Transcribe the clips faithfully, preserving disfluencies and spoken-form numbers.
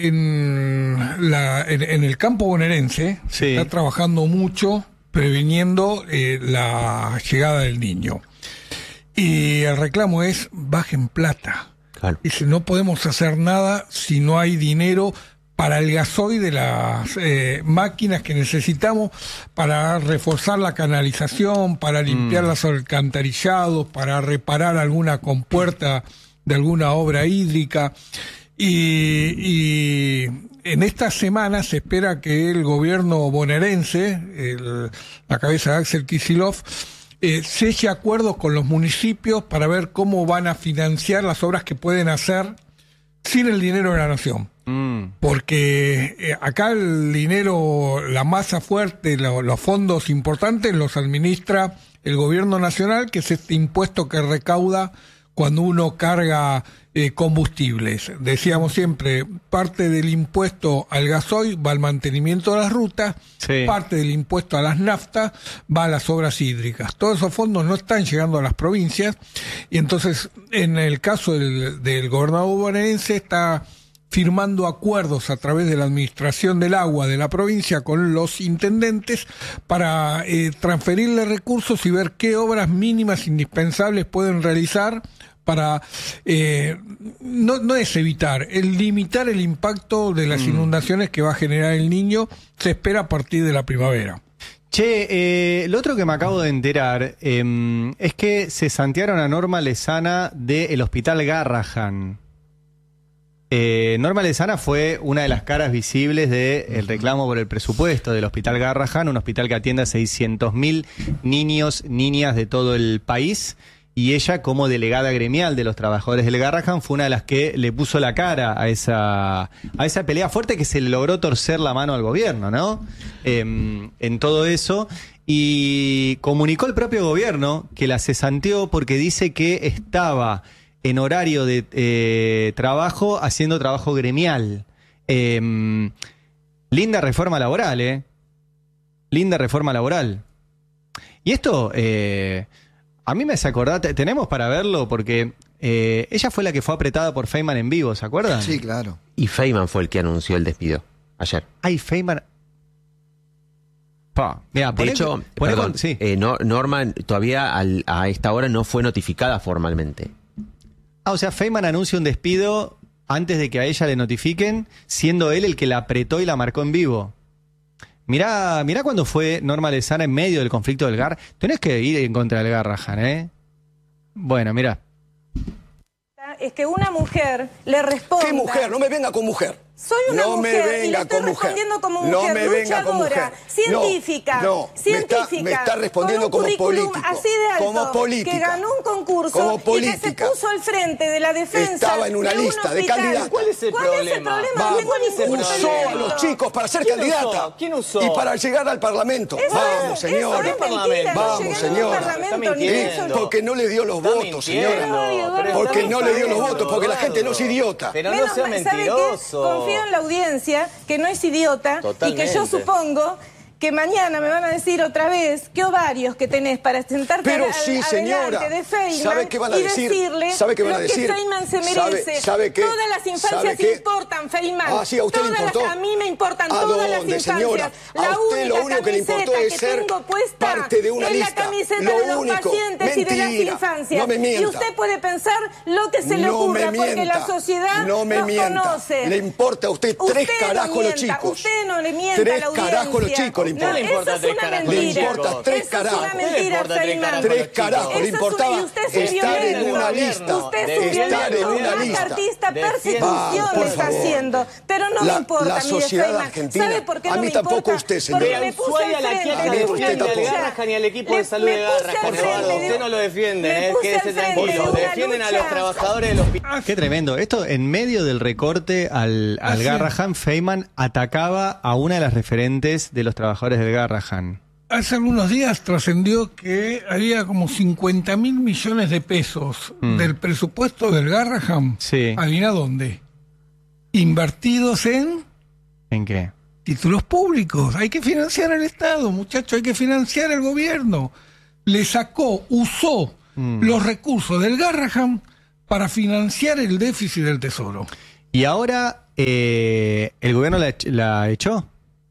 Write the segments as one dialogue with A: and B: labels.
A: En, la, en, en el campo bonaerense
B: Sí.
A: se está trabajando mucho previniendo eh, la llegada del niño. Y el reclamo es, bajen plata.
C: Claro.
A: Dice, no podemos hacer nada si no hay dinero para el gasoil de las eh, máquinas que necesitamos para reforzar la canalización, para limpiar
B: Mm.
A: los alcantarillados, para reparar alguna compuerta de alguna obra hídrica. Y, y en esta semana se espera que el gobierno bonaerense, el, la cabeza de Axel Kicillof, eh, selle acuerdos con los municipios para ver cómo van a financiar las obras que pueden hacer sin el dinero de la nación.
B: Mm.
A: Porque eh, acá el dinero, la masa fuerte, lo, los fondos importantes los administra el gobierno nacional, que es este impuesto que recauda cuando uno carga eh, combustibles. Decíamos siempre, parte del impuesto al gasoil va al mantenimiento de las rutas,
B: Sí.
A: parte del impuesto a las naftas va a las obras hídricas. Todos esos fondos no están llegando a las provincias, y entonces en el caso del, del gobernador bonaerense está firmando acuerdos a través de la administración del agua de la provincia con los intendentes para eh, transferirle recursos y ver qué obras mínimas indispensables pueden realizar para, eh, no, no es evitar, el limitar el impacto de las
B: Mm.
A: inundaciones que va a generar el Niño, se espera a partir de la primavera.
B: Che, eh, lo otro que me acabo de enterar eh, es que se santearon a Norma Lezana del Hospital Garrahan. Eh, Norma Lezana fue una de las caras visibles del reclamo por el presupuesto del Hospital Garrahan, un hospital que atiende a seiscientos mil niños, niñas de todo el país, y ella, como delegada gremial de los trabajadores del Garrahan, fue una de las que le puso la cara a esa, a esa pelea fuerte que se le logró torcer la mano al gobierno, ¿no? Eh, en todo eso. Y comunicó el propio gobierno que la cesanteó porque dice que estaba en horario de eh, trabajo haciendo trabajo gremial. Eh, linda reforma laboral, ¿eh? Linda reforma laboral. Y esto, eh, a mí me hace acordar, te- tenemos para verlo porque eh, ella fue la que fue apretada por Feynman en vivo, ¿se acuerdan?
D: Sí, claro.
C: Y Feynman fue el que anunció el despido ayer.
B: Ay, Feynman... Pa, mirá,
C: De
B: poné-
C: hecho,
B: poné
C: perdón,
B: con- sí.
C: eh, no- Norma todavía al- a esta hora no fue notificada formalmente.
B: Ah, o sea, Feynman anuncia un despido antes de que a ella le notifiquen, siendo él el que la apretó y la marcó en vivo. Mirá, mirá cuando fue Norma Lezana en medio del conflicto del Gar. Tenés que ir en contra del Garrahan, ¿eh? Bueno, mirá.
E: Es que una mujer le responda.
D: ¿Qué mujer? No me venga con mujer.
E: Soy una
D: no
E: mujer
D: me venga
E: y le estoy
D: con mujer.
E: respondiendo como
D: No
E: mujer,
D: me venga con
E: luchadora,
D: mujer.
E: científica,
D: No, no,
E: científica,
D: me está, me está respondiendo
E: con un
D: como
E: currículum
D: político.
E: así de alto,
D: como política.
E: que ganó un concurso
D: como
E: y que se
D: política.
E: puso al frente de la defensa.
D: Estaba en una
E: de un
D: lista de
E: hospital.
D: candidatos.
F: ¿Cuál es el
E: ¿Cuál es el
F: problema?
E: problema?
D: Vamos,
E: No tengo ningún
D: usó
E: problema.
D: a los chicos para ser
F: ¿Quién
D: candidata.
F: usó? ¿Quién usó?
D: Y para llegar al Parlamento.
E: Eso
D: Vamos,
E: es,
D: señora.
E: eso es mentira, no
D: Vamos,
E: llegué a ningún
D: señora.
E: parlamento,
F: Está
E: ni
F: mintiendo.
E: eso.
D: Porque no le dio los
F: Está
D: votos, señora.
F: mintiendo, pero
D: Porque
F: está
D: no le dio los
F: mintiendo,
D: votos, porque la gente no es
F: Eduardo.
D: idiota.
F: Pero no
E: Menos
F: sea
E: mal, ¿sabe qué?
F: mentiroso.
E: Confío en la audiencia, que no es idiota,
F: Totalmente.
E: y que yo supongo que mañana me van a decir otra vez qué ovarios que tenés para sentarte
D: Pero
E: al-
D: sí,
E: adelante
D: señora.
E: de Feynman
D: ¿Sabe qué van a
E: y
D: decir?
E: decirle
D: ¿Sabe qué van a
E: lo
D: decir?
E: que Feynman se
D: ¿Sabe-
E: merece.
D: sabe qué?
E: Todas las
D: ¿Sabe
E: infancias
D: qué?
E: importan, Feynman.
D: Ah, sí, a usted le
E: Todas
D: importó.
E: Las, a mí me importan
D: ¿A
E: todas
D: dónde,
E: las infancias.
D: señora? A
E: La
D: usted lo
E: única
D: único que le importó
E: camiseta
D: es ser
E: que tengo puesta
D: parte de una
E: es
D: lista.
E: la camiseta
D: Lo
E: de los
D: único.
E: pacientes y de las
D: Mentira.
E: infancias.
D: No me mienta.
E: Y usted puede pensar lo que se le
D: No
E: ocurra,
D: me
E: porque
D: mienta.
E: la sociedad
D: no me
E: los
D: mienta.
E: conoce.
D: Le importa a usted tres
E: Usted no
D: carajos los
E: mienta,
D: chicos.
E: Usted no le mienta
D: Tres
E: a la audiencia.
D: carajos los chicos le
E: No,
D: importa.
F: le importa
E: eso es
F: tres
E: una
F: carajos
D: Le
E: mentira.
D: importa tres
E: Eso
D: carajos.
E: es una
F: ¿Qué le
E: mentira,
F: importa tres
E: Feynman.
F: carajos?
D: Tres carajos.
E: Eso
D: Le
E: es una-
D: importaba
E: y usted es un
D: estar en
E: violento.
D: una lista.
E: Usted es un
F: Defiende
D: Estar en
E: violento,
D: una
E: una
D: lista.
E: cartista
F: Defiende-
E: persecución
D: Va, por
E: le está
D: favor.
E: haciendo. Pero no
D: La-
E: me importa,
D: la
E: mire,
D: sociedad
E: Feynman.
D: argentina,
E: ¿Sabe por qué
D: a
E: no
D: mí
E: me
D: tampoco
E: importa?
D: usted,
E: Porque
D: señora.
E: me puse
F: Ushuaia
E: al
F: la
E: frente
F: quiere
E: de
D: A mí
F: que
D: usted
F: defienda al
D: tampoco.
F: Garrahan y al equipo
E: Le-
F: de salud
E: me
F: de
E: puse
F: Garrahan,
E: al frente
F: Eduardo.
E: de-
F: Usted no lo defiende,
E: me
F: ¿eh?
E: puse
F: Quédese
E: al frente
F: tranquilo.
E: de una
F: Defienden a
E: lucha.
F: los trabajadores del hospital.
B: Ah, qué tremendo. Esto en medio del recorte al, al
A: Ah, sí.
B: Garrahan, Feynman atacaba a una de las referentes de los trabajadores del Garrahan.
A: Hace algunos días trascendió que había como cincuenta mil millones de pesos
B: Mm.
A: del presupuesto del Garrahan.
B: Sí.
A: ¿Adivina dónde? Invertidos en
B: ¿En qué?
A: títulos públicos. Hay que financiar al Estado, muchachos, hay que financiar al gobierno. Le sacó, usó
B: Mm.
A: los recursos del Garrahan para financiar el déficit del Tesoro.
B: Y ahora eh, ¿el gobierno la, ech- la echó?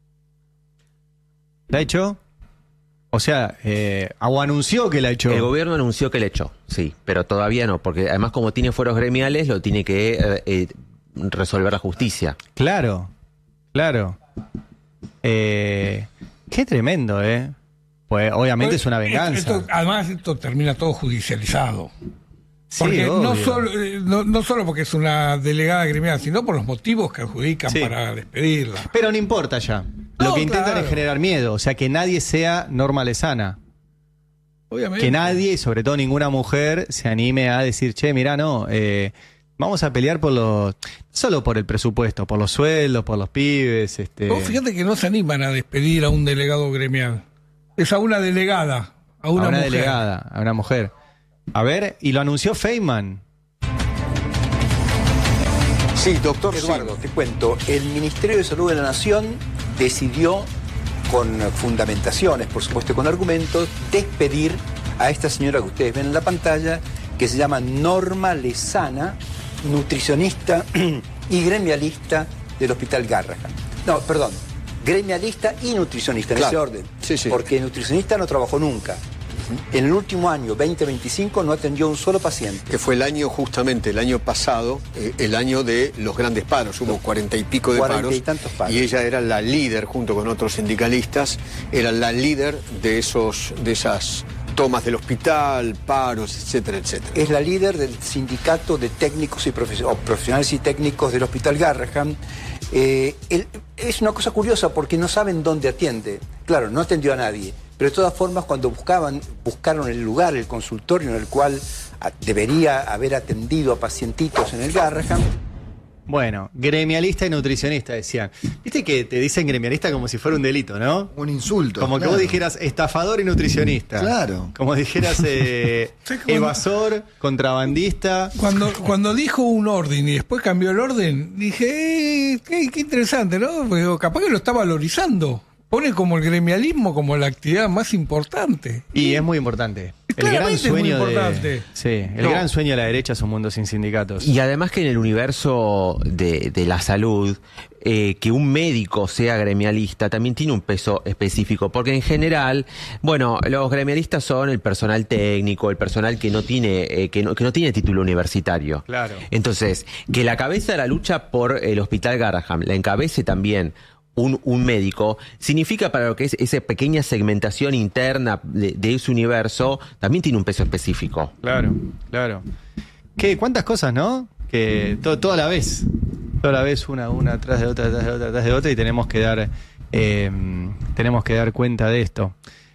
B: ¿La echó? O sea, eh, o anunció que la echó.
C: El gobierno anunció que le echó, sí, pero todavía no, porque además como tiene fueros gremiales, lo tiene que eh, eh, resolver la justicia.
B: Claro, claro. Eh, qué tremendo, ¿eh? Pues obviamente es una venganza.
A: Esto- además, esto termina todo judicializado.
B: Sí,
A: Porque no
B: obvio.
A: solo, eh, no, no solo porque es una delegada gremial, sino por los motivos que adjudican
B: Sí.
A: para despedirla.
B: Pero no importa ya. Lo
A: No,
B: que intentan
A: claro.
B: es generar miedo, o sea, que nadie sea Norma Lezana.
A: Obviamente.
B: Que nadie, y sobre todo ninguna mujer, se anime a decir, che, mirá, no, eh, vamos a pelear por los, solo por el presupuesto, por los sueldos, por los pibes. Este...
A: Vos fíjate que no se animan a despedir a un delegado gremial. Es a una delegada, a una,
B: a una
A: mujer.
B: delegada, a una mujer. A ver, y lo anunció Feynman.
G: Sí, doctor Eduardo, te cuento. El Ministerio de Salud de la Nación decidió, con fundamentaciones, por supuesto, con argumentos, despedir a esta señora que ustedes ven en la pantalla, que se llama Norma Lezana, nutricionista y gremialista del Hospital Garrahan. No, perdón, gremialista y nutricionista, en
D: Claro.
G: ese orden.
D: Sí, sí.
G: Porque nutricionista no trabajó nunca. En el último año, veinte veinticinco, no atendió a un solo paciente.
D: Que fue el año, justamente, el año pasado, eh, el año de los grandes paros. Hubo cuarenta y pico de
G: Cuarenta
D: paros.
G: y tantos paros.
D: Y ella era la líder, junto con otros sindicalistas, era la líder de, esos, de esas tomas del hospital, paros, etcétera, etcétera.
G: Es la líder del sindicato de técnicos y profes- o profesionales y técnicos del Hospital Garrahan. Eh, el- es una cosa curiosa porque no saben dónde atiende. Claro, no atendió a nadie, pero de todas formas cuando buscaban, buscaron el lugar, el consultorio en el cual a- debería haber atendido a pacientitos en el Garrahan.
B: Bueno, gremialista y nutricionista decían. Viste que te dicen gremialista como si fuera un delito, ¿no?
H: Un insulto.
B: Como que
H: claro.
B: vos dijeras estafador y nutricionista.
H: Claro.
B: Como dijeras eh,
A: Sí, como-
B: evasor, contrabandista.
A: Cuando, cuando dijo un orden y después cambió el orden, dije, eh, qué, qué interesante, ¿no? Porque capaz que lo está valorizando. Pone como el gremialismo como la actividad más importante.
B: Y es muy importante. El gran
A: Claramente es muy
B: sueño
A: importante.
B: de. Sí, el
C: No.
B: gran sueño de la derecha es un mundo sin sindicatos.
C: Y además que en el universo de, de la salud, eh, que un médico sea gremialista también tiene un peso específico, porque en general, bueno, los gremialistas son el personal técnico, el personal que no tiene, eh, que no, que no tiene título universitario.
B: Claro.
C: Entonces, que la cabeza de la lucha por el Hospital Garrahan la encabece también Un, un médico, significa para lo que es esa pequeña segmentación interna de, de ese universo, también tiene un peso específico.
B: Claro, claro. ¿Qué? ¿Cuántas cosas, no? Que to- toda la vez. Toda la vez, una, una atrás de otra, atrás de otra, atrás de otra, y tenemos que dar, eh, tenemos que dar cuenta de esto.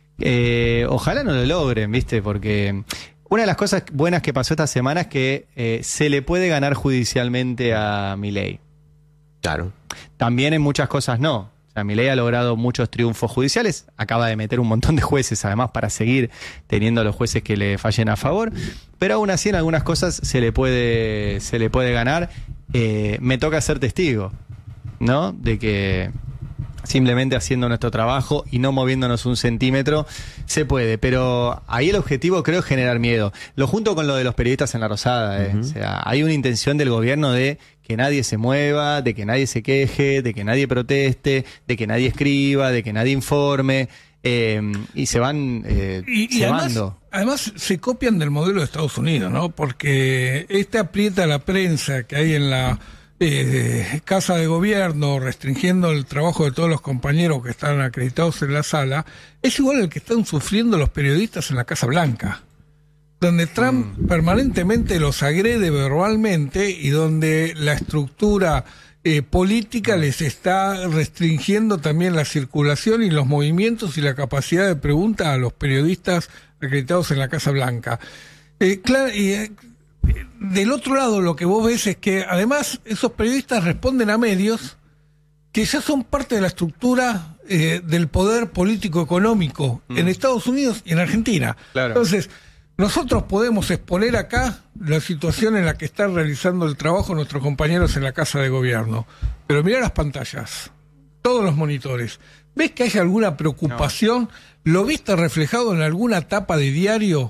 B: Eh, ojalá no lo logren, ¿viste? Porque una de las cosas buenas que pasó esta semana es que eh, se le puede ganar judicialmente a Milei.
C: Claro.
B: También en muchas cosas no. O sea, Milei ha logrado muchos triunfos judiciales, acaba de meter un montón de jueces, además, para seguir teniendo a los jueces que le fallen a favor, pero aún así en algunas cosas se le puede, se le puede ganar. Eh, me toca ser testigo, ¿no? De que simplemente haciendo nuestro trabajo y no moviéndonos un centímetro se puede, pero ahí el objetivo creo es generar miedo. Lo junto con lo de los periodistas en la Rosada, ¿eh? O sea, hay una intención del gobierno de que nadie se mueva, de que nadie se queje, de que nadie proteste, de que nadie escriba, de que nadie informe, eh, y se van eh,
A: Y, y además,
B: cebando.
A: además se copian del modelo de Estados Unidos, ¿no? Porque este aprieta a la prensa que hay en la eh, Casa de Gobierno, restringiendo el trabajo de todos los compañeros que están acreditados en la sala, es igual al que están sufriendo los periodistas en la Casa Blanca, donde Trump
B: Mm.
A: permanentemente los agrede verbalmente y donde la estructura eh, política les está restringiendo también la circulación y los movimientos y la capacidad de pregunta a los periodistas acreditados en la Casa Blanca. Eh, claro, y, eh, del otro lado lo que vos ves es que además esos periodistas responden a medios que ya son parte de la estructura eh, del poder político económico
B: Mm.
A: en Estados Unidos y en Argentina.
B: Claro.
A: Entonces, nosotros podemos exponer acá la situación en la que están realizando el trabajo nuestros compañeros en la Casa de Gobierno, pero mirá las pantallas, todos los monitores. ¿Ves que hay alguna preocupación? ¿Lo viste reflejado en alguna tapa de diario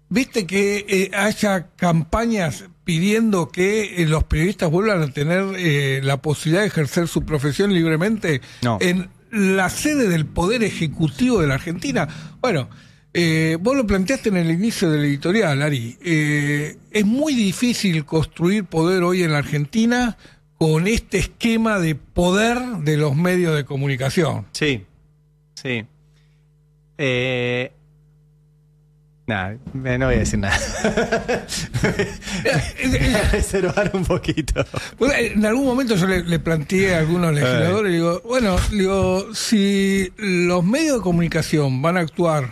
A: ¿Viste que eh, haya campañas pidiendo que eh, los periodistas vuelvan a tener eh, la posibilidad de ejercer su profesión libremente
B: No.
A: en la sede del Poder Ejecutivo de la Argentina? Bueno, eh, vos lo planteaste en el inicio del editorial, Ari. Eh, es muy difícil construir poder hoy en la Argentina con este esquema de poder de los medios de comunicación.
B: Sí, sí. Eh... Nada, no voy a decir nada. Voy a reservar un poquito.
A: Bueno, en algún momento yo le, le planteé a algunos legisladores, le digo, bueno, le digo, si los medios de comunicación van a actuar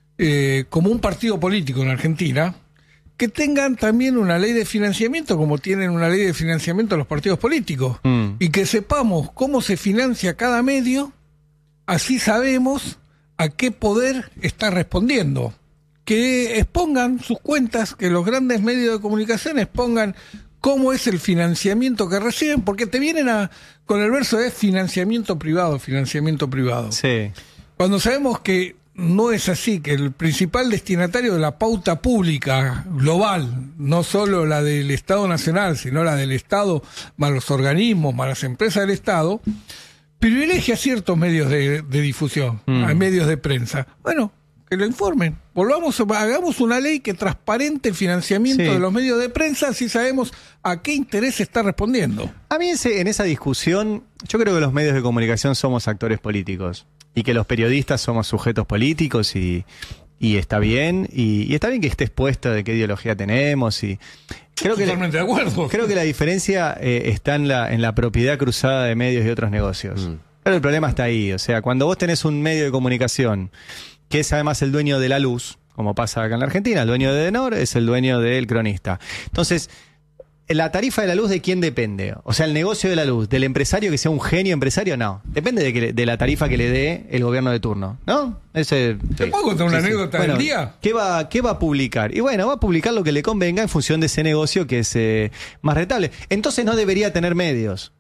A: eh, como un partido político en Argentina, que tengan también una ley de financiamiento como tienen una ley de financiamiento los partidos políticos,
B: Mm.
A: y que sepamos cómo se financia cada medio, así sabemos a qué poder está respondiendo. Que expongan sus cuentas, que los grandes medios de comunicación expongan cómo es el financiamiento que reciben, porque te vienen a con el verso de financiamiento privado, financiamiento privado.
B: Sí.
A: Cuando sabemos que no es así, que el principal destinatario de la pauta pública global, no solo la del Estado Nacional, sino la del Estado, más los organismos, más las empresas del Estado, privilegia ciertos medios de, de difusión,
B: Mm.
A: a medios de prensa. Bueno, que lo informen. Volvamos, hagamos una ley que transparente el financiamiento
B: Sí.
A: de los medios de prensa, así sabemos a qué interés está respondiendo.
B: A mí ese- en esa discusión, yo creo que los medios de comunicación somos actores políticos y que los periodistas somos sujetos políticos y, y está bien, y, y está bien que esté expuesto de qué ideología tenemos y creo que,
A: Totalmente de acuerdo.
B: creo que la diferencia eh, está en la, en la propiedad cruzada de medios y otros negocios.
C: Mm.
B: Pero el problema está ahí, o sea, cuando vos tenés un medio de comunicación que es además el dueño de La Luz, como pasa acá en la Argentina, el dueño de Denor es el dueño del Cronista. Entonces, ¿la tarifa de la luz de quién depende? O sea, el negocio de la luz, ¿del empresario que sea un genio empresario? No. Depende de, que, le- de la tarifa que le dé el gobierno de turno, ¿no? Ese,
A: ¿Te
B: sí.
A: puedo contar una
B: Sí, sí.
A: anécdota
B: Bueno,
A: del día?
B: ¿qué va, ¿Qué va a publicar? Y bueno, va a publicar lo que le convenga en función de ese negocio que es eh, más rentable. Entonces no debería tener medios.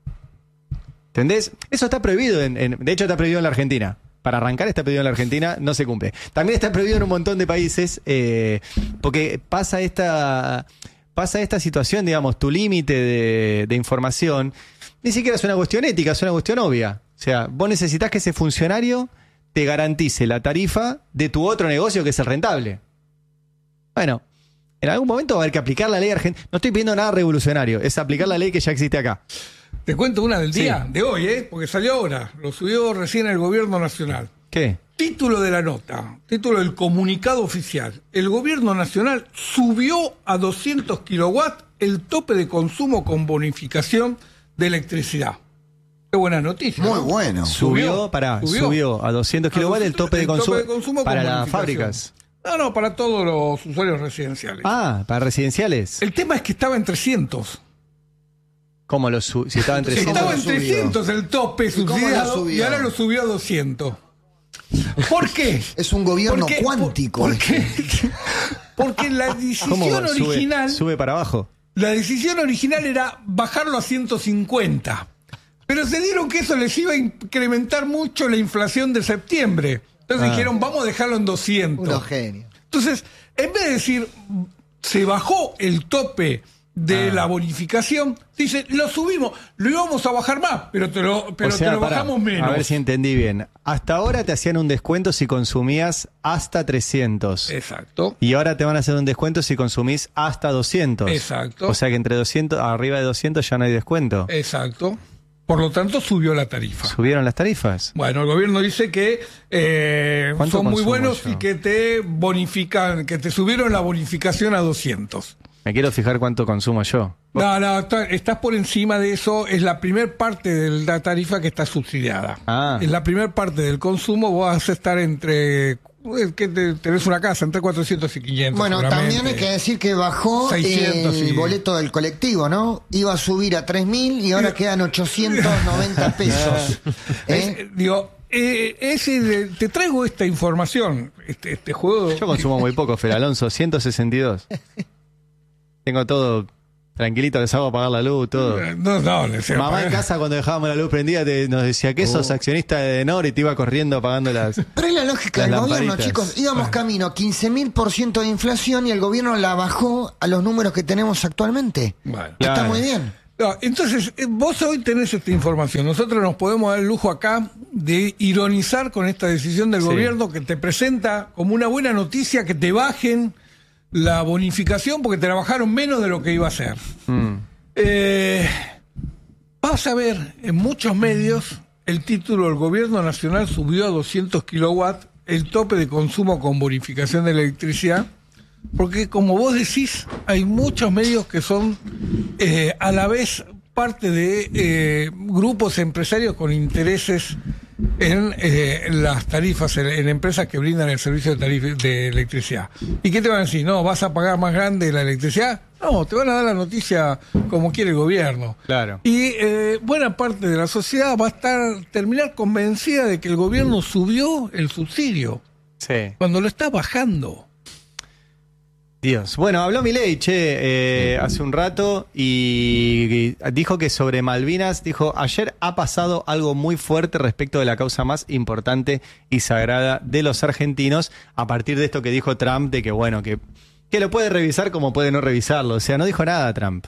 B: ¿Entendés? Eso está prohibido, en, en- de hecho está prohibido en la Argentina. Para arrancar está prohibido en la Argentina, no se cumple. También está prohibido en un montón de países, eh, porque pasa esta, pasa esta situación, digamos, tu límite de, de información, ni siquiera es una cuestión ética, es una cuestión obvia. O sea, vos necesitas que ese funcionario te garantice la tarifa de tu otro negocio que es el rentable. Bueno, en algún momento va a haber que aplicar la ley argentina. No estoy pidiendo nada revolucionario, es aplicar la ley que ya existe acá.
A: Te cuento una del
B: Sí.
A: día, de hoy, ¿eh? Porque salió ahora, lo subió recién el gobierno nacional.
B: ¿Qué?
A: Título de la nota, título del comunicado oficial. El gobierno nacional subió a doscientos kilowatts el tope de consumo con bonificación de electricidad. Qué buena noticia.
H: Muy
A: ¿no?
H: bueno.
B: Subió, pará,
A: Subió.
B: subió, a doscientos
A: A
B: kilowatts el
A: doscientos
B: tope de
A: el tope
B: consumo,
A: de consumo con
B: para las
A: bonificación.
B: fábricas.
A: No, no, para todos los usuarios residenciales.
B: Ah, para residenciales.
A: El tema es que estaba en trescientos.
B: ¿Cómo lo su si estaba en
H: ¿Cómo
B: trescientos?
A: Estaba
H: lo
A: en
H: subió?
A: trescientos el tope
H: cómo lo
A: subsidiado
H: subió?
A: y ahora lo subió a doscientos. ¿Por qué?
H: Es un gobierno
A: ¿Por qué?
H: cuántico.
A: ¿Por, por qué? Porque la
B: ¿Cómo
A: decisión
B: sube,
A: original,
B: sube para abajo?
A: la decisión original era bajarlo a ciento cincuenta. Pero se dieron que eso les iba a incrementar mucho la inflación de septiembre. Entonces
B: Ah.
A: dijeron, vamos a dejarlo en doscientos.
H: Unos genios.
A: Entonces, en vez de decir, se bajó el tope de
B: Ah.
A: la bonificación, dice, lo subimos, lo íbamos a bajar más, pero te lo, pero
B: O sea,
A: te lo
B: pará,
A: bajamos menos.
B: A ver si entendí bien. Hasta ahora te hacían un descuento si consumías hasta trescientos.
A: Exacto.
B: Y ahora te van a hacer un descuento si consumís hasta doscientos.
A: Exacto.
B: O sea que entre doscientos, arriba de doscientos ya no hay descuento.
A: Exacto. Por lo tanto, subió la tarifa.
B: ¿Subieron las tarifas?
A: Bueno, el gobierno dice que eh,
B: ¿Cuánto
A: son muy
B: consumo
A: buenos
B: yo?
A: y que te bonifican, que te subieron la bonificación a doscientos.
B: Me quiero fijar cuánto consumo yo.
A: No, no, está- estás por encima de eso. Es la primer parte de la tarifa que está subsidiada.
B: Ah.
A: En la primer parte del consumo vos vas a estar entre... que te- tenés una casa entre cuatrocientos y quinientos.
H: Bueno,
A: seguramente.
H: también hay que decir que bajó
A: seiscientos,
H: el
A: sí.
H: boleto del colectivo, ¿no? Iba a subir a tres mil y ahora quedan ochocientos noventa pesos. ¿Eh?
A: Eh, digo, eh, ese de- te traigo esta información, este, este juego...
B: Yo consumo muy poco, Fer Alonso, ciento sesenta y dos. Tengo todo Tranquilito, les hago apagar la luz, todo.
A: No, no, les hago
B: Mamá
A: apagar.
B: en casa cuando dejábamos la luz prendida te, nos decía que sos
A: Oh.
B: accionista de Denor y te iba corriendo apagando las...
H: Pero es la lógica
B: Las
H: del gobierno,
B: lamparitas.
H: chicos. Íbamos camino a quince mil por ciento de inflación y el gobierno la bajó a los números que tenemos actualmente.
A: Bueno.
H: Está
B: Claro.
H: muy bien.
A: No, entonces, eh, vos hoy tenés esta información. Nosotros nos podemos dar el lujo acá de ironizar con esta decisión del
B: Sí.
A: gobierno que te presenta como una buena noticia que te bajen la bonificación porque te la bajaron menos de lo que iba a ser.
B: Mm.
A: Eh, vas a ver en muchos medios el título: el gobierno nacional subió a doscientos kilowatts el tope de consumo con bonificación de electricidad, porque como vos decís, hay muchos medios que son eh, a la vez parte de eh, grupos empresarios con intereses en eh, las tarifas, en, en empresas que brindan el servicio de, tarif- de electricidad. ¿Y qué te van a decir? ¿No, vas a pagar más grande la electricidad? No, te van a dar la noticia como quiere el gobierno.
B: Claro.
A: Y eh, buena parte de la sociedad va a estar terminar convencida de que el gobierno subió el subsidio
B: Sí.
A: cuando lo está bajando.
B: Dios. Bueno, habló Milei, che, eh, hace un rato y, y dijo que sobre Malvinas, dijo, ayer ha pasado algo muy fuerte respecto de la causa más importante y sagrada de los argentinos, a partir de esto que dijo Trump, de que bueno, que, que lo puede revisar como puede no revisarlo. O sea, no dijo nada Trump.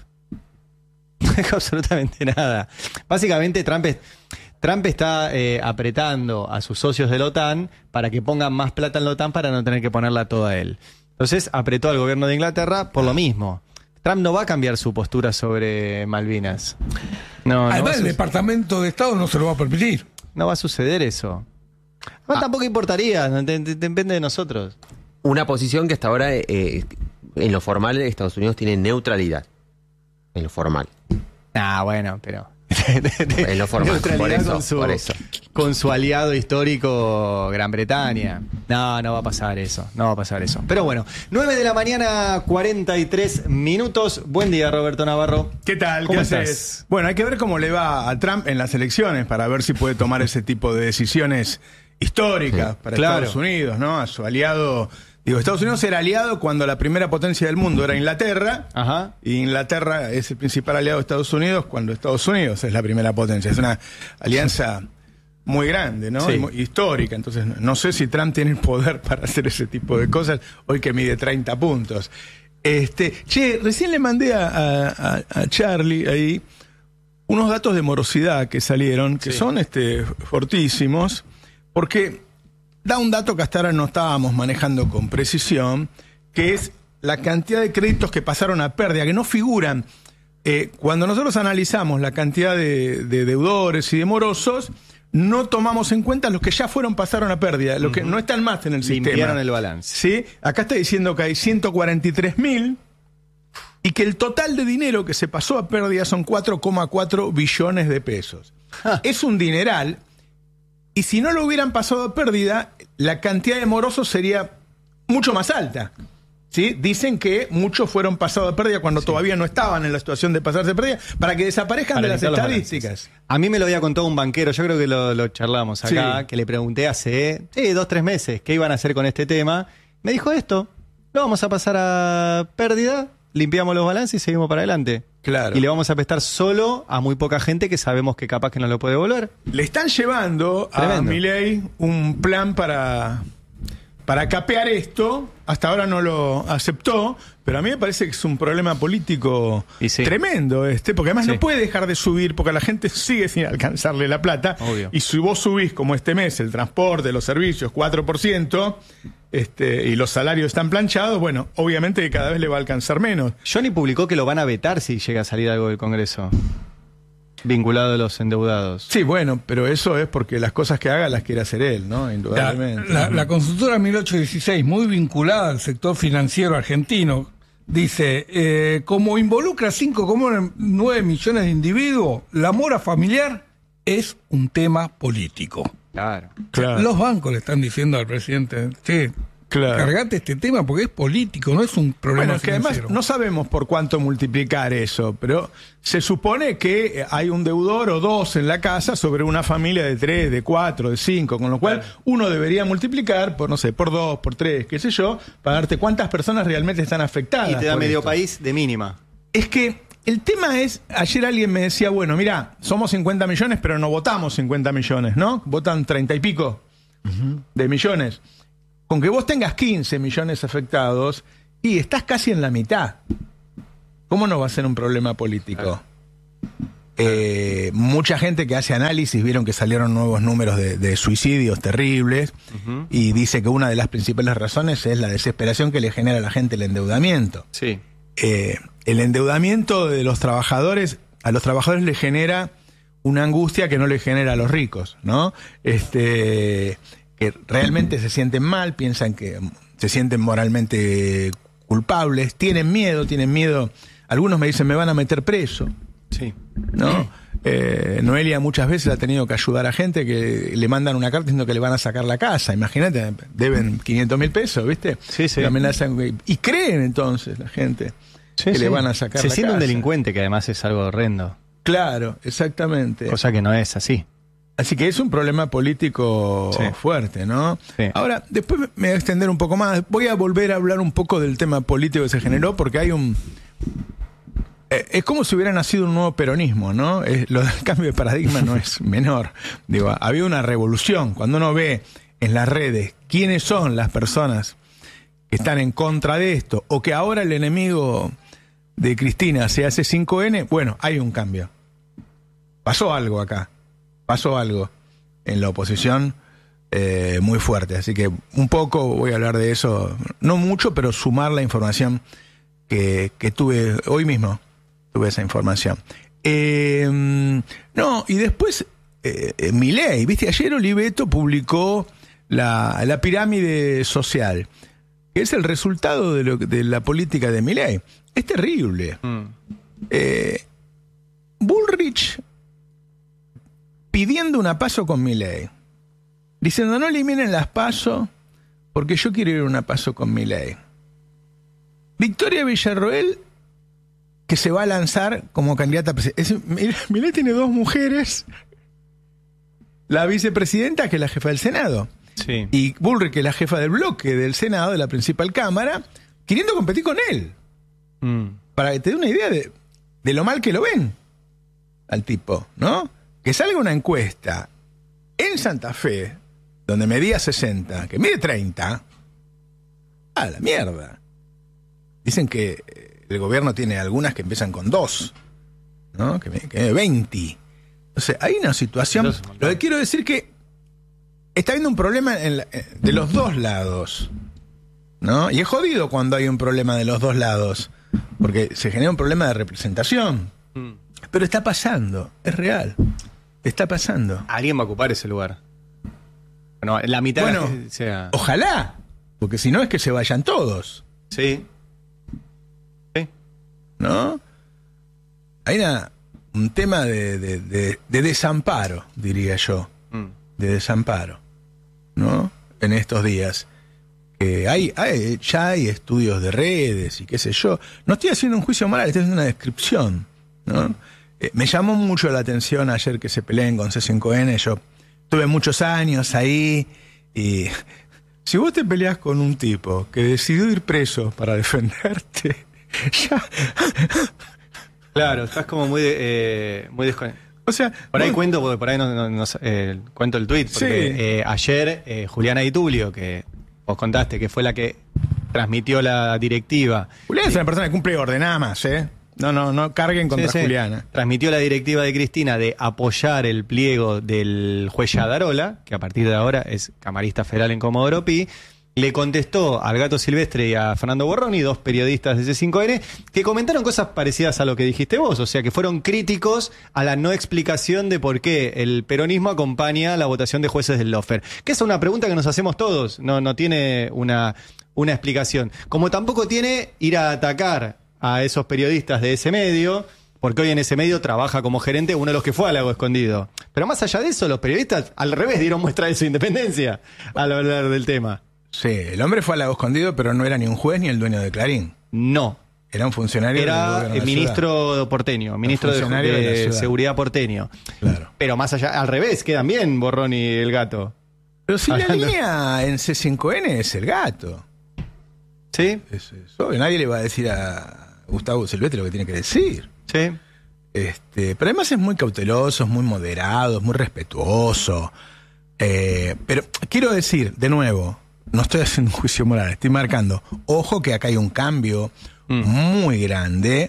B: No dijo absolutamente nada. Básicamente Trump es... Trump está eh, apretando a sus socios de la OTAN para que pongan más plata en la OTAN para no tener que ponerla toda él. Entonces apretó al gobierno de Inglaterra por lo mismo. Trump no va a cambiar su postura sobre Malvinas. No, no, va,
A: Además,
B: a
A: el
B: su-
A: Departamento de Estado no se lo va a permitir.
B: no va a suceder eso. Además, tampoco importaría, no, te- te- depende de nosotros.
C: Una posición que hasta ahora, eh, en lo formal, Estados Unidos tiene neutralidad. En lo formal.
B: Ah, bueno, pero...
C: En lo formal,
B: Neutralidad
C: por eso,
B: con su,
C: por eso.
B: con su aliado histórico Gran Bretaña. No, no va a pasar eso, no va a pasar eso. Pero bueno, nueve de la mañana, cuarenta y tres minutos. Buen día, Roberto Navarro.
I: ¿Qué tal?
B: ¿Cómo
I: ¿Qué
B: estás?
I: haces? Bueno, hay que ver cómo le va a Trump en las elecciones para ver si puede tomar ese tipo de decisiones históricas
C: Sí,
I: para
B: claro.
I: Estados Unidos, ¿no? A su aliado. Digo, Estados Unidos era aliado cuando la primera potencia del mundo era Inglaterra.
B: Ajá.
I: Y Inglaterra es el principal aliado de Estados Unidos cuando Estados Unidos es la primera potencia. Es una alianza muy grande, ¿no?
B: Sí.
I: Y muy histórica. Entonces, no- no sé si Trump tiene el poder para hacer ese tipo de cosas hoy que mide treinta puntos. Este, che, recién le mandé a, a- a- a Charlie ahí unos datos de morosidad que salieron, que
B: Sí.
I: son este, fortísimos, porque da un dato que hasta ahora no estábamos manejando con precisión, que es la cantidad de créditos que pasaron a pérdida, que no figuran. Eh, cuando nosotros analizamos la cantidad de, de deudores y de morosos, no tomamos en cuenta los que ya fueron, pasaron a pérdida, los que no están más en el sistema.
B: Limpiaron el balance.
I: ¿Sí? Acá está diciendo que hay ciento cuarenta y tres mil y que el total de dinero que se pasó a pérdida son cuatro coma cuatro billones de pesos.
B: Ah.
I: Es un dineral. Y si no lo hubieran pasado a pérdida, la cantidad de morosos sería mucho más alta. ¿Sí? Dicen que muchos fueron pasados a pérdida cuando todavía no estaban en la situación de pasarse a pérdida para que desaparezcan
B: Para
I: de las
B: limpiar los
I: estadísticas.
B: A mí me lo había contado un banquero, yo creo que lo, lo charlamos acá,
I: Sí.
B: que le pregunté hace sí, dos, tres meses qué iban a hacer con este tema. Me dijo esto, lo vamos a pasar a pérdida, limpiamos los balances y seguimos para adelante.
I: Claro.
B: Y le vamos a prestar solo a muy poca gente que sabemos que capaz que no lo puede devolver.
I: Le están llevando a
B: Tremendo.
I: Milei un plan para, para capear esto. Hasta ahora no lo aceptó, pero a mí me parece que es un problema político
B: Y sí.
I: tremendo este, porque además
B: Sí.
I: no puede dejar de subir, porque a la gente sigue sin alcanzarle la plata.
B: Obvio.
I: Y si vos subís, como este mes, el transporte, los servicios, cuatro por ciento, este, y los salarios están planchados, bueno, obviamente que cada vez le va a alcanzar menos.
B: Johnny publicó que lo van a vetar si llega a salir algo del Congreso, vinculado a los endeudados.
I: Sí, bueno, pero eso es porque las cosas que haga las quiere hacer él, ¿no?
A: La,
I: Indudablemente.
A: la- la consultora mil ochocientos dieciséis, muy vinculada al sector financiero argentino, dice, eh, como involucra cinco coma nueve millones de individuos, la mora familiar es un tema político.
B: Claro.
I: Claro.
A: Los bancos le están diciendo al presidente, che,
I: Claro.
A: cargate este tema porque es político, no es un problema
I: Bueno, es que además
A: financiero.
I: no sabemos por cuánto multiplicar eso, pero se supone que hay un deudor o dos en la casa sobre una familia de tres, de cuatro, de cinco, con lo cual uno debería multiplicar por, no sé, por dos, por tres, qué sé yo, para darte cuántas personas realmente están afectadas.
B: Y te da
I: por
B: medio
I: esto.
B: país de mínima.
I: Es que el tema es, ayer alguien me decía, bueno, mira, somos cincuenta millones, pero no votamos cincuenta millones, ¿no? Votan treinta y pico uh-huh. de millones. Con que vos tengas quince millones afectados, y estás casi en la mitad. ¿Cómo no va a ser un problema político? Eh, mucha gente que hace análisis vieron que salieron nuevos números de, de suicidios terribles uh-huh. y dice que una de las principales razones es la desesperación que le genera a la gente el endeudamiento.
B: Sí.
I: Eh, el endeudamiento de los trabajadores, a los trabajadores les genera una angustia que no le genera a los ricos, ¿no? Este, que realmente se sienten mal, piensan que se sienten moralmente culpables, tienen miedo, tienen miedo. Algunos me dicen, me van a meter preso.
B: Sí.
I: ¿No? Eh, Noelia muchas veces ha tenido que ayudar a gente que le mandan una carta diciendo que le van a sacar la casa. Imagínate, deben quinientos mil pesos, ¿viste?
B: Sí, sí.
I: Y, amenazan, y creen entonces la gente
B: sí,
I: que
B: sí.
I: le van a sacar
B: Se
I: la
B: siente
I: casa.
B: un delincuente, que además es algo horrendo.
I: Claro, exactamente.
B: Cosa que no es así.
I: Así que es un problema político sí. fuerte, ¿no?
B: Sí.
I: Ahora, después me voy a extender un poco más. Voy a volver a hablar un poco del tema político que se generó, porque hay un... Eh, es como si hubiera nacido un nuevo peronismo, ¿no? Es, lo del cambio de paradigma no es menor. Digo, había una revolución. Cuando uno ve en las redes quiénes son las personas que están en contra de esto, o que ahora el enemigo de Cristina se hace cinco ene, bueno, hay un cambio. Pasó algo acá. Pasó algo en la oposición eh, muy fuerte. Así que un poco voy a hablar de eso, no mucho, pero sumar la información que, que tuve hoy mismo. Tuve esa información. Eh, no, y después, eh, Milei, ¿viste? Ayer Oliveto publicó la, la pirámide social, que es el resultado de, lo, de la política de Milei. Es terrible. Mm. Eh, Bullrich pidiendo una PASO con Milei, diciendo no eliminen las PASO porque yo quiero ir a una PASO con Milei. Victoria Villarroel, que se va a lanzar como candidata a presidenta. Milei tiene dos mujeres, la vicepresidenta, que es la jefa del Senado,
B: sí.
I: y Bullrich, que es la jefa del bloque del Senado, de la principal cámara, queriendo competir con él. Mm. Para que te dé una idea de, de lo mal que lo ven al tipo, ¿no? Que salga una encuesta en Santa Fe, donde medía sesenta, que mide treinta, a la mierda. Dicen que el gobierno tiene algunas que empiezan con dos, ¿no? Que mide veinte. Entonces, hay una situación... Lo que quiero decir que está habiendo un problema en la, de los dos lados, ¿no? Y es jodido cuando hay un problema de los dos lados, porque se genera un problema de representación. Mm. Pero está pasando, es real. Está pasando.
B: Alguien va a ocupar ese lugar. Bueno, la mitad
I: bueno,
B: de la, sea...
I: ojalá, porque si no es que se vayan todos.
B: Sí. Sí.
I: ¿No? Hay una, un tema de, de, de, de desamparo, diría yo. Mm. De desamparo, ¿no? En estos días. Eh, hay, hay, ya hay estudios de redes y qué sé yo. No estoy haciendo un juicio moral, estoy haciendo una descripción, ¿no? Mm. Me llamó mucho la atención ayer que se peleen con C cinco ene. Yo tuve muchos años ahí y si vos te peleás con un tipo que decidió ir preso para defenderte, ya...
B: Claro, estás como muy eh, muy desconectado.
I: O sea,
B: por ahí
I: vos...
B: cuento, porque por ahí no, no, no eh, cuento el tuit, porque sí. eh, ayer eh, Juliana Di Tulio, que vos contaste que fue la que transmitió la directiva.
I: Juliana es una persona que cumple orden nada más, ¿eh? No, no, no carguen contra sí, sí. Juliana.
B: Transmitió la directiva de Cristina de apoyar el pliego del juez Yadarola, que a partir de ahora es camarista federal en Comodoro Pi. Le contestó al Gato Silvestre y a Fernando Borroni, dos periodistas de C cinco ene, que comentaron cosas parecidas a lo que dijiste vos, o sea, que fueron críticos a la no explicación de por qué el peronismo acompaña la votación de jueces del Lofer. Que es una pregunta que nos hacemos todos, no, no tiene una, una explicación. Como tampoco tiene ir a atacar a esos periodistas de ese medio, porque hoy en ese medio trabaja como gerente uno de los que fue al Lago Escondido. Pero más allá de eso, los periodistas al revés dieron muestra de su independencia al hablar del tema.
I: Sí, el hombre fue al Lago Escondido, pero no era ni un juez ni el dueño de Clarín.
B: No.
I: Era un funcionario
B: era
I: del
B: el ministro porteño, ministro de, de, de seguridad porteño.
I: Claro.
B: Pero más allá, al revés, quedan bien Borroni y el Gato.
I: Pero si Hablando... la línea en C cinco ene es el Gato.
B: ¿Sí?
I: Es, es obvio, nadie le va a decir a Gustavo Silvestre lo que tiene que decir.
B: Sí.
I: Este, pero además es muy cauteloso, es muy moderado, es muy respetuoso. Eh, pero quiero decir, de nuevo, no estoy haciendo un juicio moral, estoy marcando, ojo que acá hay un cambio mm. muy grande.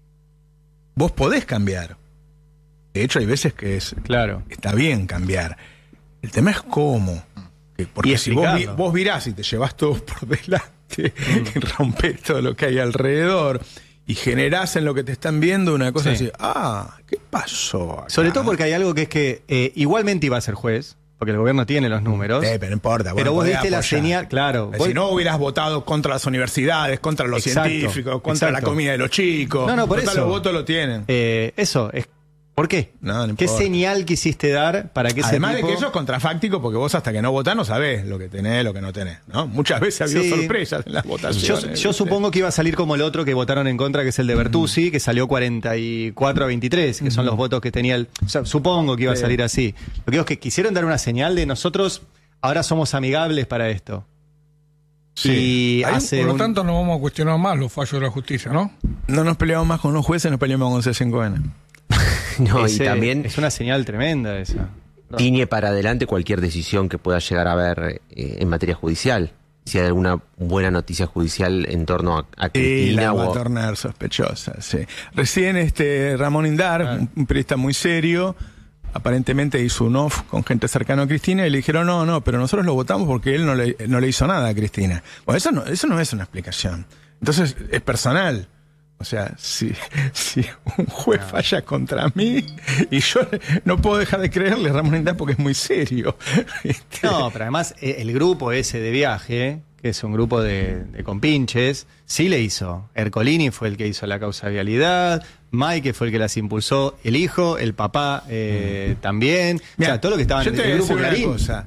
I: Vos podés cambiar. De hecho, hay veces que es,
B: claro.
I: está bien cambiar. El tema es cómo. Porque
B: y
I: si vos, vos virás y te llevas todo por delante, mm. y rompés todo lo que hay alrededor, y generás en lo que te están viendo una cosa
B: sí.
I: así, ah, ¿qué pasó acá?
B: Sobre todo porque hay algo que es que eh, igualmente iba a ser juez, porque el gobierno tiene los números.
I: Sí, pero no importa.
B: Pero vos diste
I: apoyar.
B: la señal, claro.
I: Si
B: vos...
I: no hubieras votado contra las universidades, contra los exacto, científicos, contra
B: exacto.
I: la comida de los chicos.
B: No, no, por
I: Total,
B: eso.
I: Los votos lo tienen.
B: Eh, eso, es ¿por qué?
I: No, no
B: ¿Qué señal quisiste dar para que
I: Además
B: ese tipo...
I: de que eso es contrafáctico, porque vos hasta que no votás no sabés lo que tenés, lo que no tenés, ¿no? Muchas veces ha habido sí. sorpresas en las votaciones.
B: Yo, yo supongo que iba a salir como el otro que votaron en contra, que es el de Bertuzzi, mm. que salió cuarenta y cuatro a veintitrés, que mm. son los votos que tenía el... O sea, supongo que iba sí. a salir así. Lo que digo es que quisieron dar una señal de nosotros ahora somos amigables para esto.
A: Sí. Y hace por lo un... tanto no vamos a cuestionar más los fallos de la justicia, ¿no?
I: No nos peleamos más con los jueces, nos peleamos con C cinco N.
C: No,
B: Ese,
C: y también
B: es una señal tremenda esa.
C: Tiñe para adelante cualquier decisión que pueda llegar a haber eh, en materia judicial. Si hay alguna buena noticia judicial en torno a, a Cristina.
I: Y la va
C: o...
I: a tornar sospechosa, sí. Recién este Ramón Indar, ah. un, un periodista muy serio, aparentemente hizo un off con gente cercana a Cristina y le dijeron, no, no, pero nosotros lo votamos porque él no le, no le hizo nada a Cristina. Bueno, eso no, eso no es una explicación. Entonces, es personal. O sea, si, si un juez no. falla contra mí y yo no puedo dejar de creerle a Ramón Indar porque es muy serio. Este...
B: No, pero además el grupo ese de viaje, que es un grupo de, de compinches, sí le hizo. Ercolini fue el que hizo la causa de vialidad, Mike fue el que las impulsó, el hijo, el papá eh, mm. también. Mirá, o sea, todo lo que estaban
I: en el grupo Clarín. Cosa.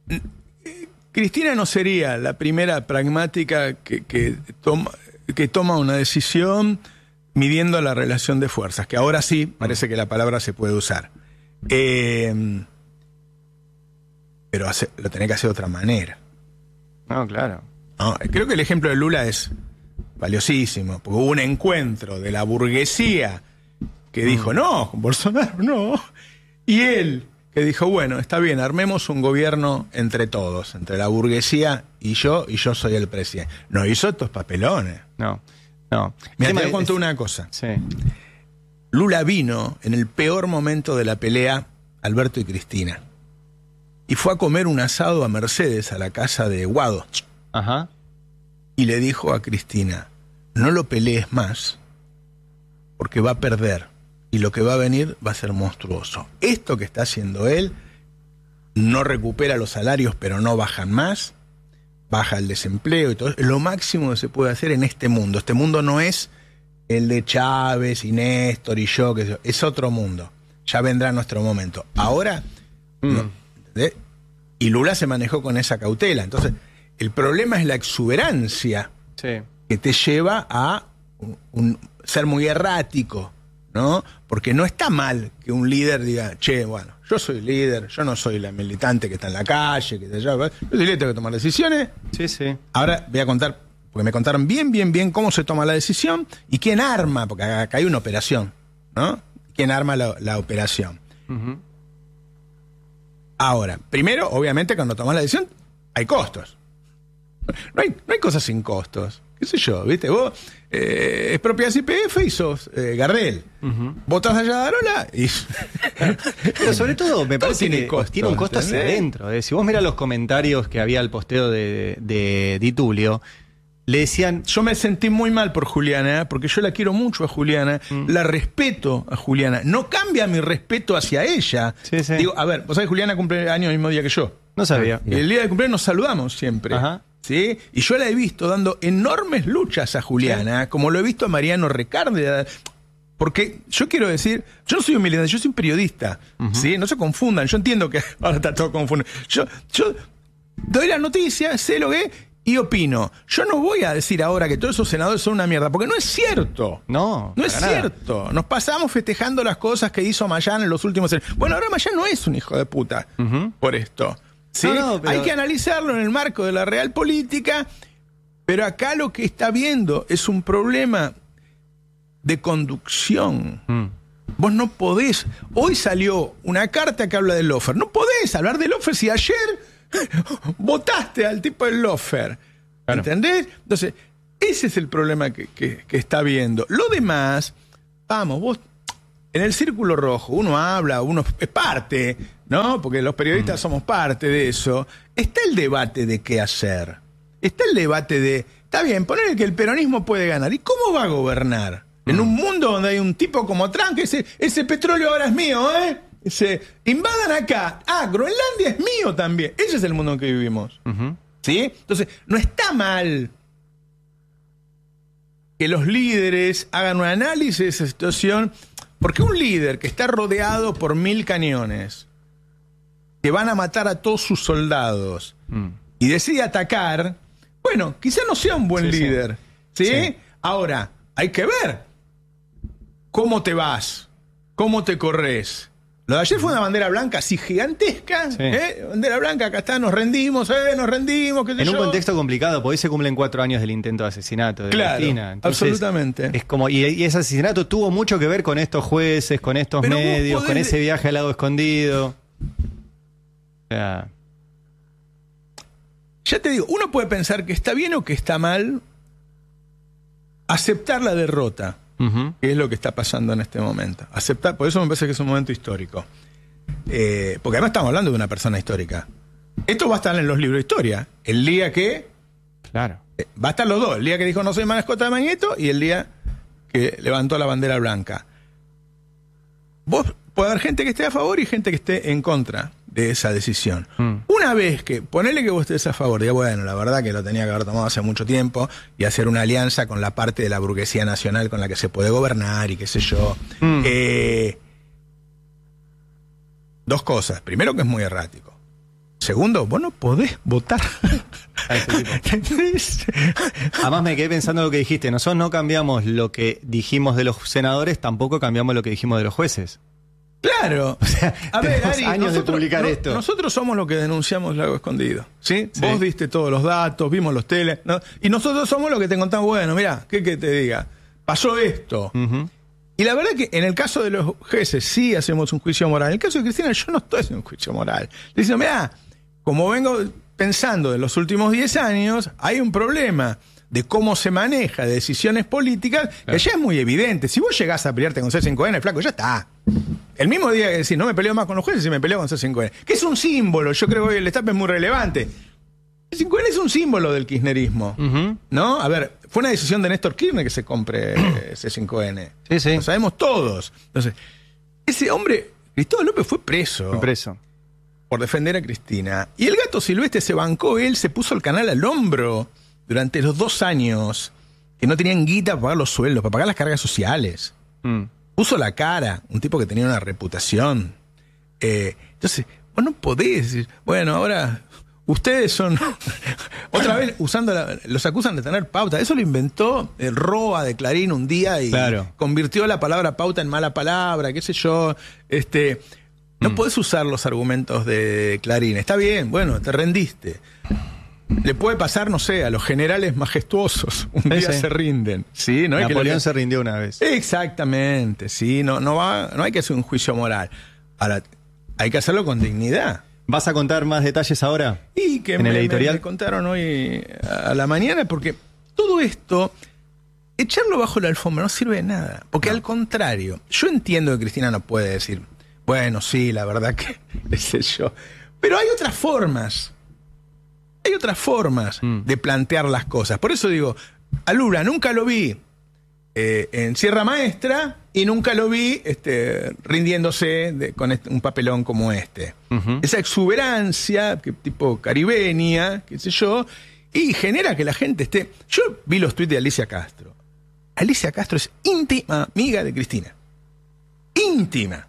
I: Cristina no sería la primera pragmática que, que toma... que toma una decisión midiendo la relación de fuerzas, que ahora sí parece que la palabra se puede usar. Eh, pero hace, lo tenés que hacer de otra manera.
B: No, claro.
I: No, creo que el ejemplo de Lula es valiosísimo, porque hubo un encuentro de la burguesía que dijo, no, con Bolsonaro no, y él que dijo, bueno, está bien, armemos un gobierno entre todos, entre la burguesía y yo, y yo soy el presidente. No hizo estos papelones.
B: No, no.
I: Mira, te voy a contar una cosa.
B: Sí.
I: Lula vino en el peor momento de la pelea, Alberto y Cristina, y fue a comer un asado a Mercedes, a la casa de Guado.
B: Ajá.
I: Y le dijo a Cristina, no lo pelees más, porque va a perder. Y lo que va a venir va a ser monstruoso. Esto que está haciendo él no recupera los salarios, pero no bajan más, baja el desempleo y todo. Es lo máximo que se puede hacer en este mundo. Este mundo no es el de Chávez y Néstor y yo, que es otro mundo. Ya vendrá nuestro momento. Ahora, mm. no, ¿eh? Y Lula se manejó con esa cautela. Entonces, el problema es la exuberancia
B: sí.
I: que te lleva a un, un, ser muy errático, ¿no? Porque no está mal que un líder diga, che, bueno, yo soy líder, yo no soy la militante que está en la calle, que está allá, yo soy líder, tengo que tomar decisiones.
B: Sí, sí.
I: Ahora voy a contar, porque me contaron bien, bien, bien cómo se toma la decisión y quién arma, porque acá hay una operación, ¿no? ¿Quién arma la, la operación? Uh-huh. Ahora, primero, obviamente, cuando tomas la decisión, hay costos. No hay, no hay cosas sin costos. ¿Qué sé yo? ¿Viste? Vos eh, expropiás Y P F y sos eh, Gardel. Uh-huh. Votás allá a Darola y...
B: Pero sobre todo, me parece
I: tiene
B: que
I: costo,
B: tiene un costo hacia adentro. ¿eh? Si vos mirás los comentarios que había al posteo de, de Di Tulio, le decían...
I: Yo me sentí muy mal por Juliana, porque yo la quiero mucho a Juliana, mm. la respeto a Juliana. No cambia mi respeto hacia ella.
B: Sí, sí.
I: Digo, a ver, vos sabés, Juliana cumple años el mismo día que yo.
B: No sabía.
I: Y el día de cumpleaños nos saludamos siempre.
B: Ajá.
I: ¿Sí? Y yo la he visto dando enormes luchas a Juliana, sí. como lo he visto a Mariano Recarde. Porque yo quiero decir, yo no soy un militante, yo soy un periodista. Uh-huh. ¿Sí? No se confundan, yo entiendo que ahora está todo confundido. Yo, yo doy la noticia, sé lo que es y opino. Yo no voy a decir ahora que todos esos senadores son una mierda, porque no es cierto.
B: No,
I: no es
B: nada.
I: cierto. Nos pasamos festejando las cosas que hizo Mayán en los últimos años. Bueno, ahora Mayán no es un hijo de puta uh-huh. por esto. ¿Sí? No, no, pero... Hay que analizarlo en el marco de la real política, pero acá lo que está viendo es un problema de conducción.
B: Mm.
I: Vos no podés. Hoy salió una carta que habla del loafer. No podés hablar del loafer si ayer votaste al tipo del loafer.
B: Claro.
I: ¿Entendés? Entonces, ese es el problema que, que, que está viendo. Lo demás, vamos, vos. En el círculo rojo uno habla, uno es parte, ¿no? Porque los periodistas mm. somos parte de eso. Está el debate de qué hacer. Está el debate de, está bien, poner que el peronismo puede ganar. ¿Y cómo va a gobernar? Mm. En un mundo donde hay un tipo como Trump que dice, ese petróleo ahora es mío, ¿eh? Dice, invadan acá. Ah, Groenlandia es mío también. Ese es el mundo en que vivimos. Uh-huh. ¿Sí? Entonces, no está mal que los líderes hagan un análisis de esa situación. Porque un líder que está rodeado por mil cañones, que van a matar a todos sus soldados, mm. y decide atacar, bueno, quizá no sea un buen sí, líder. Sí. ¿Sí? Sí. Ahora, hay que ver cómo te vas, cómo te corres. Lo de ayer fue una bandera blanca así gigantesca. Sí. ¿eh? Bandera blanca, acá está, nos rendimos, eh, nos rendimos. ¿Qué sé
B: en
I: yo?
B: un contexto complicado, porque hoy se cumplen cuatro años del intento de asesinato de
I: claro,
B: Cristina. Entonces,
I: absolutamente.
B: Es como, y, y ese asesinato tuvo mucho que ver con estos jueces, con estos Pero medios, con ese viaje al lado escondido. O sea.
I: Ya te digo, uno puede pensar que está bien o que está mal aceptar la derrota. Uh-huh. Que es lo que está pasando en este momento. Aceptar, por eso me parece que es un momento histórico. Eh, porque además estamos hablando de una persona histórica. Esto va a estar en los libros de historia. El día que...
B: Claro.
I: Eh, va a estar los dos. El día que dijo no soy mascota de Mañeto y el día que levantó la bandera blanca. Vos puede haber gente que esté a favor y gente que esté en contra de esa decisión. Mm. Una vez que, ponele que vos estés a favor, diga, bueno, la verdad que lo tenía que haber tomado hace mucho tiempo y hacer una alianza con la parte de la burguesía nacional con la que se puede gobernar y qué sé yo. Mm. Eh, dos cosas. Primero, que es muy errático. Segundo, vos no podés votar.
B: Además me quedé pensando lo que dijiste. Nosotros no cambiamos lo que dijimos de los senadores, tampoco cambiamos lo que dijimos de los jueces.
I: Claro. O sea, a ver, Ari,
B: años
I: nosotros,
B: de publicar
I: no,
B: esto.
I: Nosotros somos los que denunciamos Lago Escondido. ¿Sí?
B: Sí.
I: Vos diste todos los datos, vimos los teles, ¿no? Y nosotros somos los que te contamos, bueno, mirá, ¿qué que te diga? Pasó esto. Uh-huh. Y la verdad que en el caso de los jueces sí hacemos un juicio moral. En el caso de Cristina yo no estoy haciendo un juicio moral. Le dicen, mirá, como vengo pensando en los últimos diez años, hay un problema de cómo se maneja de decisiones políticas, claro, que ya es muy evidente. Si vos llegás a pelearte con C cinco N, flaco, ya está. El mismo día que decís, no me peleo más con los jueces, y me peleo con C cinco N. Que es un símbolo, yo creo que el destape es muy relevante. C cinco N es un símbolo del kirchnerismo, uh-huh, ¿no? A ver, fue una decisión de Néstor Kirchner que se compre C cinco N.
B: Sí, sí.
I: Lo sabemos todos. Entonces, ese hombre, Cristóbal López, fue preso.
B: Fue preso.
I: Por defender a Cristina. Y el Gato Silvestre se bancó, él se puso el canal al hombro durante los dos años que no tenían guita para pagar los sueldos, para pagar las cargas sociales. Mm. Puso la cara, un tipo que tenía una reputación. Eh, entonces, vos no podés decir, bueno, ahora ustedes son... Otra vez, usando la, los acusan de tener pauta. Eso lo inventó el Roa de Clarín un día y claro, convirtió la palabra pauta en mala palabra, qué sé yo. Este... No mm. podés usar los argumentos de Clarín. Está bien, bueno, te rendiste. Le puede pasar, no sé, a los generales majestuosos. Un sí, día sí. se rinden. ¿Sí? No hay
B: Napoleón
I: que...
B: se rindió una vez.
I: Exactamente, sí. No, no, va, no hay que hacer un juicio moral. Ahora, hay que hacerlo con dignidad.
B: ¿Vas a contar más detalles ahora?
I: Y que
B: en
I: me,
B: el editorial
I: me, me contaron hoy a la mañana, porque todo esto, echarlo bajo la alfombra no sirve de nada. Porque no, al contrario, yo entiendo que Cristina no puede decir... Bueno, sí, la verdad que, qué sé yo. Pero hay otras formas. Hay otras formas mm. de plantear las cosas. Por eso digo, a Lula nunca lo vi eh, en Sierra Maestra y nunca lo vi este, rindiéndose de, con este, un papelón como este. Uh-huh. Esa exuberancia, que, tipo caribeña, qué sé yo, y genera que la gente esté... Yo vi los tuits de Alicia Castro. Alicia Castro es íntima amiga de Cristina. Íntima.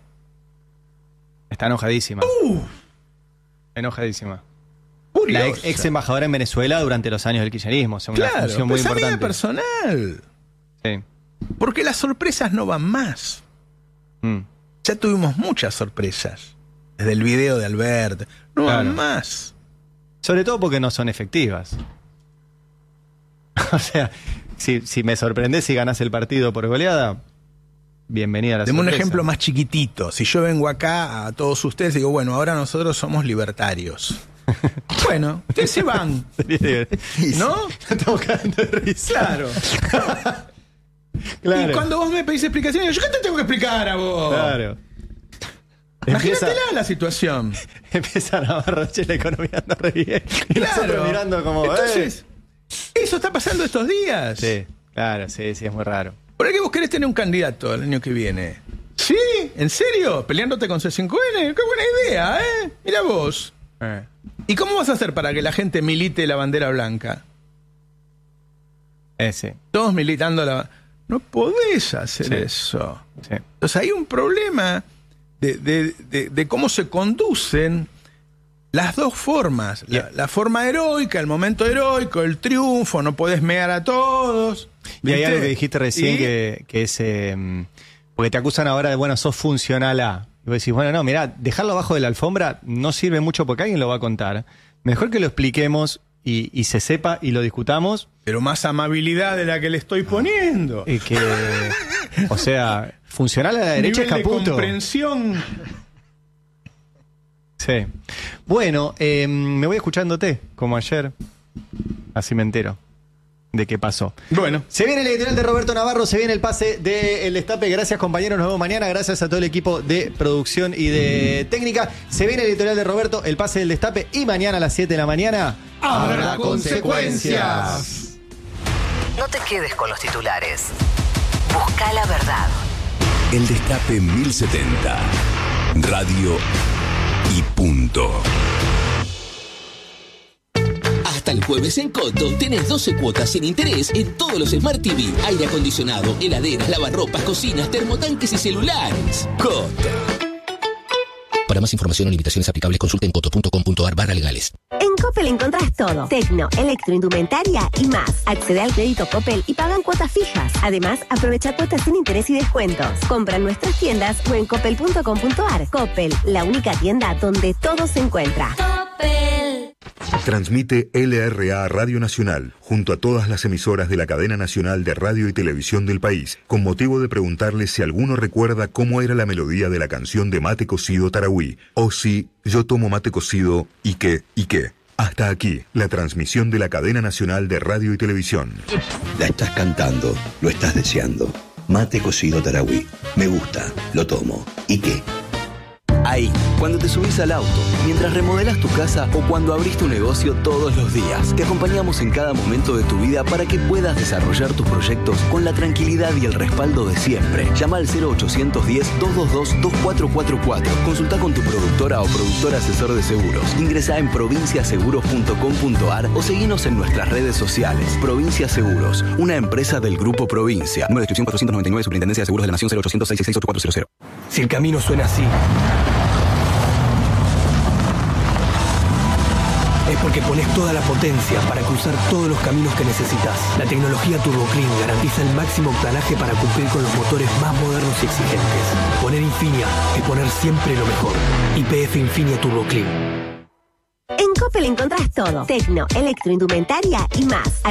B: Está enojadísima.
I: Uh,
B: enojadísima.
I: Curiosa.
B: La ex, ex embajadora en Venezuela durante los años del kirchnerismo. O sea, una
I: claro,
B: función muy
I: pues
B: importante.
I: Amiga personal.
B: Sí.
I: Porque las sorpresas no van más. Mm. Ya tuvimos muchas sorpresas. Desde el video de Alberto. No claro, van más.
B: Sobre todo porque no son efectivas. O sea, si, si me sorprendés y ganás el partido por goleada, bienvenida a la
I: Deme un
B: sorpresa.
I: ejemplo más chiquitito. Si yo vengo acá a todos ustedes y digo, bueno, ahora nosotros somos libertarios. Bueno, ustedes se van. ¿No?
B: Estamos cagando de risa.
I: Claro.
B: Claro.
I: Y cuando vos me pedís explicaciones, ¿yo qué te tengo que explicar a vos?
B: Claro.
I: Imagínatela
B: Empieza-
I: la situación.
B: Empieza Navarro, Roche, la economía anda re bien. Y nosotros
I: Claro.
B: mirando como...
I: Entonces, eso está pasando estos días.
B: eh. Sí, claro, sí, sí, es muy raro.
I: ¿Por qué vos querés tener un candidato el año que viene? ¿Sí? ¿En serio? ¿Peleándote con C cinco N? ¡Qué buena idea, eh! Mira vos.
B: Eh.
I: ¿Y cómo vas a hacer para que la gente milite la bandera blanca?
B: Ese.
I: Todos militando la... No podés hacer
B: Sí.
I: eso.
B: Sí.
I: Entonces hay un problema de, de- de- de cómo se conducen las dos formas. La, la forma heroica, el momento heroico, el triunfo, no podés mear a todos.
B: Y hay
I: ¿viste?
B: algo que dijiste recién
I: Y-
B: que, que es... eh, porque te acusan ahora de, bueno, sos funcional a... Y vos decís, bueno, no, mirá, dejarlo abajo de la alfombra no sirve mucho porque alguien lo va a contar. Mejor que lo expliquemos y, y se sepa y lo discutamos.
I: Pero más amabilidad de la que le estoy poniendo.
B: Y que... o sea, funcional a la derecha es
I: Nivel de
B: Caputo.
I: comprensión.
B: Sí. Bueno, eh, me voy escuchándote, como ayer. Así me entero de qué pasó.
I: Bueno.
B: Se viene el editorial de Roberto Navarro, se viene el pase del Destape. Gracias, compañeros. Nos vemos mañana. Gracias a todo el equipo de producción y de técnica. Se viene el editorial de Roberto, el pase del Destape. Y mañana a las siete de la mañana
A: Habrá consecuencias.
J: No te quedes con los titulares. Busca la verdad.
K: El Destape mil setenta. Radio y punto.
L: Hasta el jueves en Coto tenés doce cuotas sin interés en todos los Smart T V, aire acondicionado, heladeras, lavarropas, cocinas, termotanques y celulares. Coto. Para más información o limitaciones aplicables, consulta en coto punto com punto ar barra legales.
M: En Coppel encontrás todo. Tecno, electroindumentaria y más. Accede al crédito Coppel y pagan cuotas fijas. Además, aprovecha cuotas sin interés y descuentos. Compra en nuestras tiendas o en coppel punto com punto ar. Coppel, la única tienda donde todo se encuentra.
N: Coppel.
O: Transmite L R A Radio Nacional, junto a todas las emisoras de la cadena nacional de radio y televisión del país, con motivo de preguntarles si alguno recuerda cómo era la melodía de la canción de Mate Cocido Tarahui, o si yo tomo mate cocido y qué, y qué. Hasta aquí, la transmisión de la cadena nacional de radio y televisión.
P: La estás cantando, lo estás deseando. Mate Cocido Tarahui. Me gusta, lo tomo. ¿Y qué?
Q: Ahí, cuando te subís al auto, mientras remodelas tu casa o cuando abrís tu negocio todos los días. Te acompañamos en cada momento de tu vida para que puedas desarrollar tus proyectos con la tranquilidad y el respaldo de siempre. Llama al cero ochocientos diez, doscientos veintidós, veinticuatro cuarenta y cuatro. Consulta con tu productora o productor asesor de seguros. Ingresa en provincia seguros punto com punto ar o seguinos en nuestras redes sociales. Provincia Seguros, una empresa del Grupo Provincia. Número de inscripción cuatrocientos noventa y nueve, Superintendencia de Seguros de la Nación, cero ochocientos, seiscientos sesenta y seis, ochenta y cuatro cero.
R: Si el camino suena así, es porque pones toda la potencia para cruzar todos los caminos que necesitas. La tecnología TurboClean garantiza el máximo octanaje para cumplir con los motores más modernos y exigentes. Poner Infinia es poner siempre lo mejor. Y P F Infinia TurboClean.
M: En Coppel encontrás todo. Tecno, electroindumentaria y más.